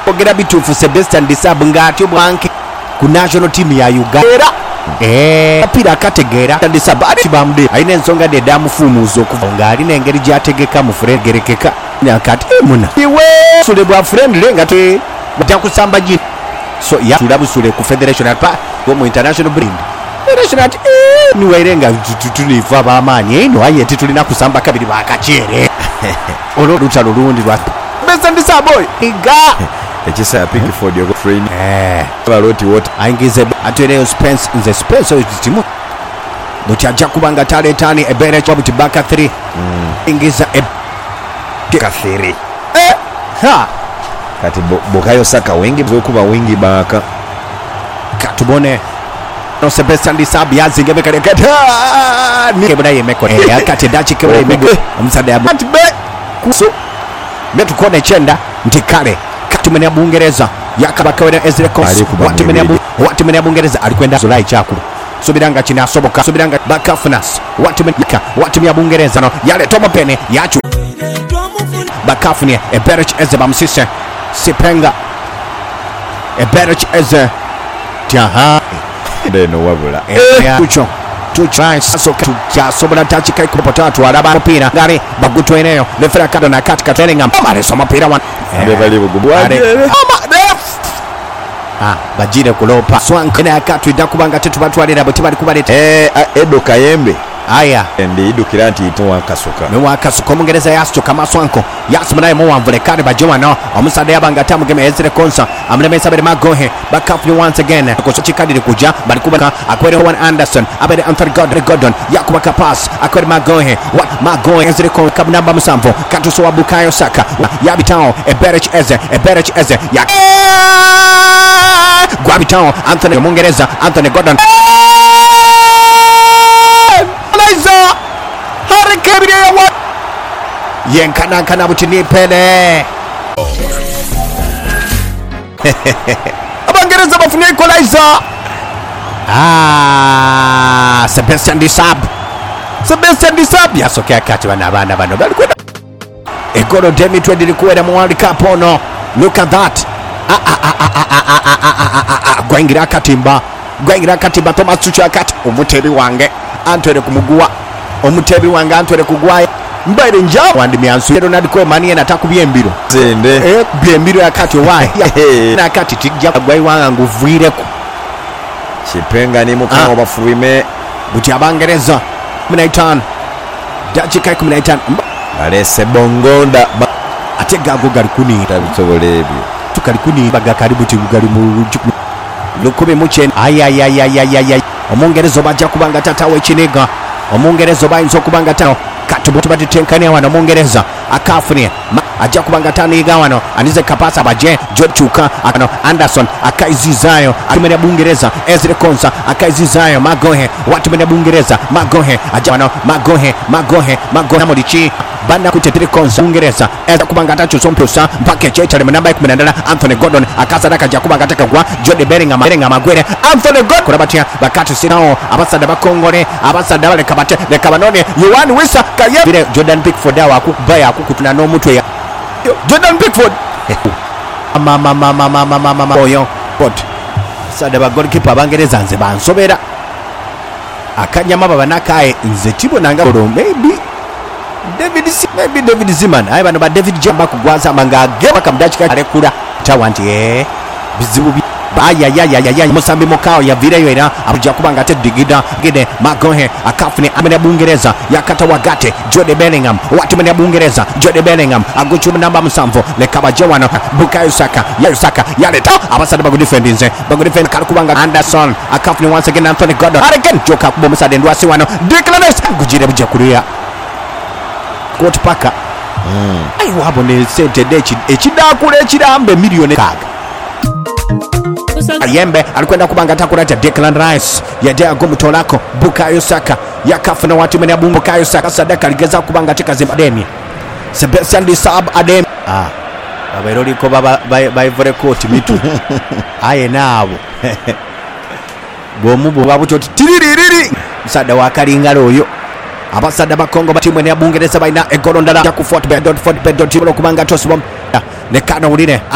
ogera bituufu Sebastian Disab ng'atyo bwanke ku national team ya Uganda apira akategeera Disab ati bamde alina ensonga de damufuumuuza okuva ng'alina engeri gy'ategeka mu friend gerekeka nakati muna iwe sule bwa friend lenga te bajja kusamba gino so ya tulabusule ku federation apa mu international brand federation ati niwerenga tuliva abamaanyi eno aye tulina kusamba kabiri bakachere olwo lutalo lundi lwa Sebastian Disab iga ekisa ya Pickford yo train baloti what aingize atwereyo Spence nze Spence timu buti ajja kubanga taletani ebere chobuti baka 3 ingiza Kathiri ha kati Bukayo Saka wengi zokuba wengi baka katubone no Sebastian Disab yazinge bekalekata ni kebona yemeko yakati dachi kebona yemeko omusada ya batbe kuso metu kone chenda ntikale katumene Bungereza yakabakawera Ezra Kos watumene Bungereza alikwenda Zulai chaku subiranga chini asoboka subiranga bakafunas watumene Bungereza no yale tomo pene yachu bakafunia Eberich Eze bamsise Sipenga Eberich Eze tiaha ndeno wabula tucho sobola tachika ikopotatu alaba mpira ngari bagutu eneyo lefera kado na katika Bellingham amareso mpira wan bali bugubwade bajire kulopa swank na akatu idakubanga tetu batwalira boti bali kubaleta Edo Kayembe aya ndi idukiranti ito akasuka no akasuka Mungereza yasto kama swanko yasmanaye mo wamvule kare bajwana omusada yabanga tamugeme Ezra Konsa amlemesa bere magohe bakafni once again kusochikadire kuja bali kubaka akwere Juan Anderson abere Anthony Gordon yakubaka pass akwere magohe Ezra Konsa kabnamba musamvo katuso wa Bukayo Saka yabitao Eberich Eze ya gwabitao Anthony Mungereza Anthony Gordon yenkana butini pele Abangereza bafunye equalizer Sebastian Disab yasokea kati bana bano balikwenda egolo demi twendili kuwera mu World Cup ono look at that gwaingira katimba Thomas Tuchel kati omutebi wange antwere kumuguwa omutebi wange antwere kugwaye mbaire njao wandi miansu Ronald Koeman yena takubyembiro zende byembiro yakati wae nakati tijja gwai wanga nguvuireko Chipenga ni mukama bafuime buti Abangereza 15 dakika 15 balese bongonda ategago galikuni tabitobolebyo tukalikuni baga karibu tigali mu lukube muchen ayayayayayay Omungereza bajja kubanga tatawe chinega Omungereza bayinza okubanga tawo katubuti batitenkane wano Mungereza akafune ajja kubanga taniga wano anize kapasa baje jochuka akano Anderson akaizizayo atumene Bungereza Ezra Konsa akaizizayo magohe watumene Bungereza magohe ajja wano magohe namodichi bana kutetire Konsa Bungereza eza kubanga tacho somposa mpake chechale namba 10 Anthony Gordon akasadaka ajja kubanga takagwa Jode Bellingham agwere Anthony Gordon kurabatia bakati sinao abasada bakongole abasada bale kabate le kabanone Yohan Wissa kaye vile Jordan Pickford akubaya akukutuna no mutwe ya Jordan Pickford mama oyo pot sada ba goalkeeper Abangereza nze bansobera akanyama baba nakae nze tibo nanga maybe David Ziman ayi bano ba David Jamba kugwaza manga geba kamdachika arekura tawanti bizibu ya Musambi Mokao ya vireyo era abuja kubanga te digida gide magohe akafune amene Bungereza yakata wagate Jode Bellingham watumene Bungereza Jode Bellingham aguchu namba musamvo le kabajewano Bukayo Saka yaleta abasada bagu defendinze kalukubanga Anderson akafune once again Anthony Gordon again joka kubo musade ndwasi wano Declan Rice gujire buja kuria court paka ayi wabone sente dechi ekidakule ekirambe milioni kaga Yembe alikwenda kubanga takurata Declan Rice yadea gomutolako Bukayo Saka yakafuna watu mene Bukayo Saka sadaka aligeza kubanga tika zimbadeni Sebastian Disab adem baberoli ko ba Ivory Coast mitu aye nabo bomubo babuto tiririri msada wakalingalo oyo abasada bakongo batimu ne Bungereza baina egolo ndala ya kufuata bedot kubanga tosibom ne kana ulire